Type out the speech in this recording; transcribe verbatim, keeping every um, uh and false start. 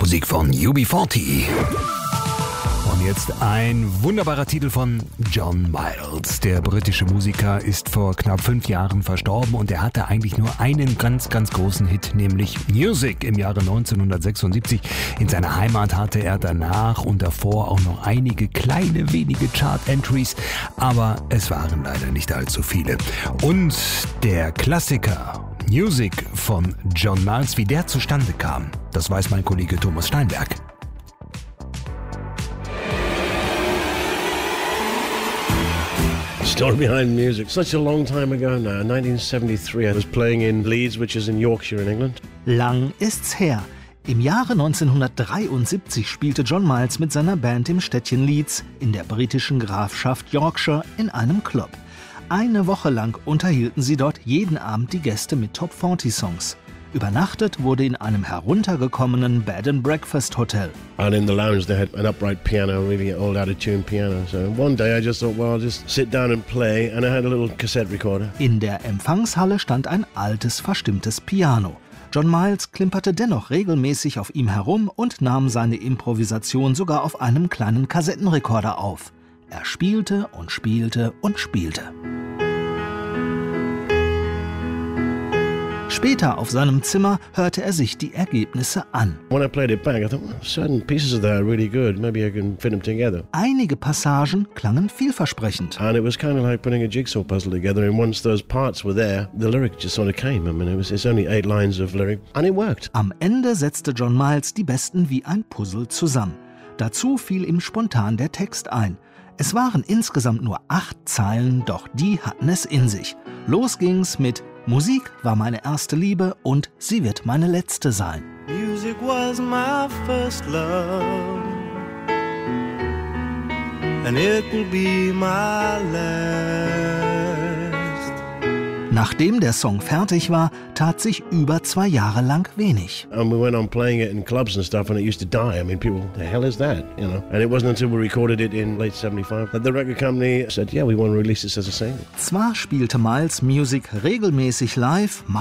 Musik von U B vierzig. Und jetzt ein wunderbarer Titel von John Miles. Der britische Musiker ist vor knapp fünf Jahren verstorben und er hatte eigentlich nur einen ganz, ganz großen Hit, nämlich Music im Jahre neunzehnhundertsechsundsiebzig. In seiner Heimat hatte er danach und davor auch noch einige kleine, wenige Chart-Entries, aber es waren leider nicht allzu viele. Und der Klassiker Music von John Miles, wie der zustande kam, das weiß mein Kollege Thomas Steinberg. Story behind music. Such a long time ago now. nineteen seventy-three, I was playing in Leeds, which is in Yorkshire in England. Lang ist's her. Im Jahre neunzehnhundertdreiundsiebzig spielte John Miles mit seiner Band im Städtchen Leeds in der britischen Grafschaft Yorkshire in einem Club. Eine Woche lang unterhielten sie dort jeden Abend die Gäste mit Top vierzig Songs. Übernachtet wurde in einem heruntergekommenen Bed and Breakfast Hotel. And in the lounge they had an upright piano, really old out-of-tune piano. So one day I just thought, well, I'll just sit down and play. And I had a little cassette recorder. In der Empfangshalle stand ein altes, verstimmtes Piano. John Miles klimperte dennoch regelmäßig auf ihm herum und nahm seine Improvisation sogar auf einem kleinen Kassettenrekorder auf. Er spielte und spielte und spielte. Später auf seinem Zimmer hörte er sich die Ergebnisse an. When I played it back, I thought, well, certain pieces of that are really good. Maybe I can fit them together. Einige Passagen klangen vielversprechend. And it was kind of like putting a jigsaw puzzle together. And once those parts were there, the lyric just sort of came. I mean, it was, it's only eight lines of lyric, and it worked. Am Ende setzte John Miles die besten wie ein Puzzle zusammen. Dazu fiel ihm spontan der Text ein. Es waren insgesamt nur acht Zeilen, doch die hatten es in sich. Los ging's mit Musik war meine erste Liebe und sie wird meine letzte sein. Music was my first love, and it will be my last. Nachdem der Song fertig war, tat sich über zwei Jahre lang wenig. And we went on playing it in clubs and stuff, and it used to die. I mean, people, the hell is that? You know. And it wasn't until we recorded it in late seventy-five that the record company said, yeah, we want to release this as a single. Zwar spielte Miles Music regelmäßig live,